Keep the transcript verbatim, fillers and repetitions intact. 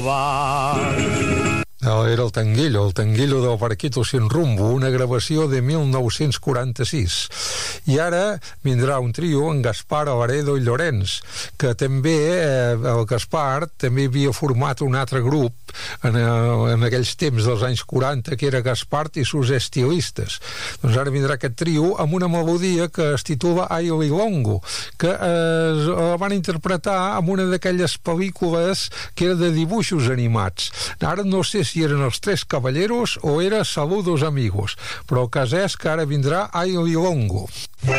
No, era el Tanguillo, el Tanguillo del Barquito Sin Rumbo, una gravació de mil nou-cents quaranta-sis. I ara vindrà un trio, en Gaspar, Avaredo i Llorenç, que també, eh, el Gaspar, també havia format un altre grup en, eh, en aquells temps dels anys quaranta, que era Gaspar i sus estilistes. Doncs ara vindrà aquest trio amb una melodia que es titula Ay Lilongo, que eh, la van interpretar en una d'aquelles pel·lícules que era de dibuixos animats. Ara no sé si eren els Tres Caballeros o era Saludos Amigos, però el cas és que ara vindrà Ay Lilongo.